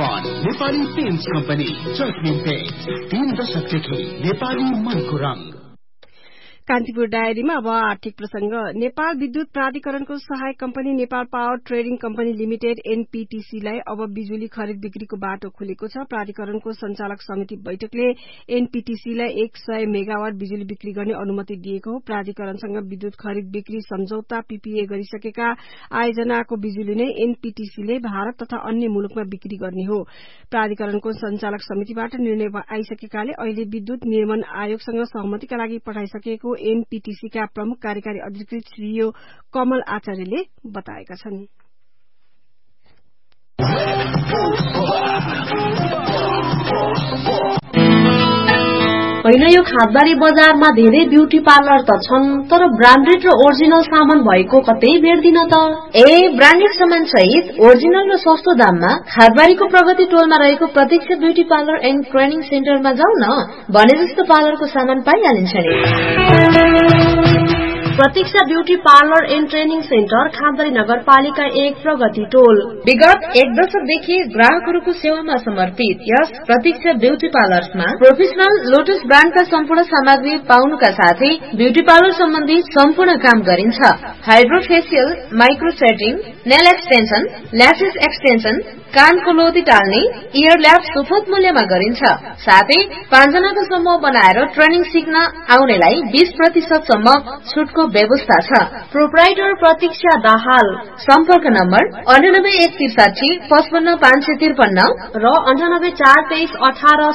1 Nepali paints company जस्मिन paints 3 दशकदेखि नेपाली मनको रंग। कान्तिपुर डायरीमा अब आर्थिक प्रसंग। नेपाल विद्युत प्राधिकरणको सहायक company Nepal power trading company limited एनपीटीसीलाई अब बिजुली खरिद बिक्रीको बाटो खुलेको छ। प्राधिकरणको संचालक समिति बैठकले एनपीटीसीलाई 100 मेगावाट बिजुली बिक्री गर्ने अनुमति दिएको हो। प्राधिकरणसँग विद्युत खरिद बिक्री सम्झौता पीपीए गरिसकेका आयोजनाको बिजुली नै एनपीटीसीले भारत तथा अन्य मुलुकमा बिक्री गर्ने हो। प्राधिकरणको संचालक समितिबाट निर्णय आइसकेकाले अहिले विद्युत निर्माण आयोगसँग सहमतिका लागि पठाइसकेको एनपीटीसीका प्रमुख कार्यकारी अधिकृत श्री कमल आचार्यले बताएका छन्। होइन, यो खादबारी बजारमा धेरै ब्युटी पार्लर त छन्, तर ब्रान्डेड र ओरिजिनल सामान भएको कतै भेट्दिन त। ब्रान्डेड सामान सहित ओरिजिनल र सस्तो दाममा खादबारीको प्रगति टोलमा रहेको प्रतीक्षा ब्युटी पार्लर एन्ड ट्रेनिङ सेन्टरमा जाऊ न, भने जस्तो पार्लरको सामान पाइहालिन्छ नि। प्रतीक्षा beauty parlour and training centre खादबारी नगरपालिका 1 प्रगति टोल। विगत 1 दशकदेखि ग्राहकहरूको सेवामा समर्पित यस प्रतीक्षा ब्यूटी पार्लर्समा प्रोफेसनल लोटस ब्रान्डका सम्पूर्ण सामग्री पाउनुका साथै ब्यूटी पार्लर सम्बन्धी सम्पूर्ण काम गरिन्छ। Hydro facial, micro setting, nail extension, lashes extension, कानको लोती टाल्ने, इयर ल्याब सुपथ मूल्यमा गरिन्छ। साथै 5 जनाको समूह बनाएर ट्रेनिङ सिक्न आउनेलाई 20% सम्म छुटको व्यवस्था छ। प्रोप्राइटर प्रतीक्षा दाहाल। सम्पर्क नम्बर 98 163 55 553 र 98 423 18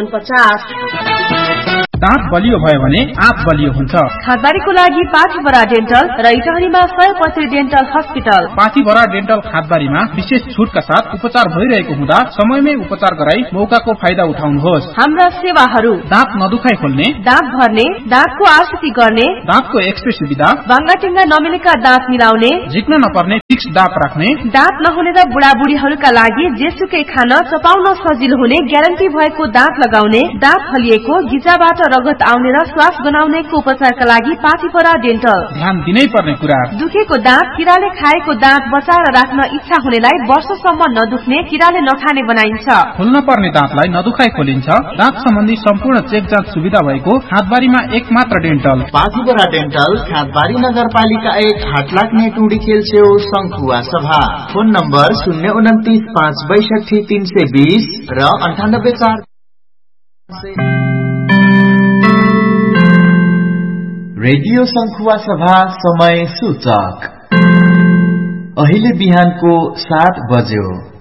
049। दाँत बलियो भयो भने आँप बलियो हुन्छ। खादबारीको लागि पाठीबरा डेन्टल र इटहरीमा 100% डेन्टल हस्पिटल। पाठीबरा डेन्टल खादबारीमा विशेष छुटका साथ उपचार भइरहेको हुँदा समयमै उपचार गराई मौकाको फाइदा उठाउनुहोस्। हाम्रा सेवाहरू: दाँत नदुखाइ खोल्ने, दाँत भर्ने, दाँतको आकृति गर्ने, दाँतको एक्सरे सुविधा, बाङ्गाटिङ्गा नमिलेका दाँत मिलाउने, झिक्न नपर्ने फिक्स दाँत राख्ने, दाँत नहुने र बुढाबुढीहरूका लागि जेसुकै खान चपाउन सजिलो हुने ग्यारेन्टी भएको दाँत लगाउने, दाँत फलिएको, गिजाबाट रगत आउने र श्वास गनाउनेको उपचारका लागि पाठीपरा डेन्टल। ध्यान दिनै पर्ने कुरा: दुखेको दाँत, किराले खाएको दाँत बचाएर राख्न इच्छा हुनेलाई वर्षसम्म नदुख्ने, किराले नखाने बनाइन्छ। खोल्न पर्ने दाँतलाई नदुखाइ खोलिन्छ। दाँत सम्बन्धी सम्पूर्ण चेक जाँच सुविधा भएको खादबारीमा एकमात्र डेन्टल पाठीपरा डेन्टल, खादबारी नगरपालिका 1, हाटलाग्ने टुडी खेल छेउ, संखुवा सभा। फोन नम्बर 029 562 320 र 98 4। रेडियो संखुवा सभा समय सूचक अहिले बिहानको 7 बज्यो।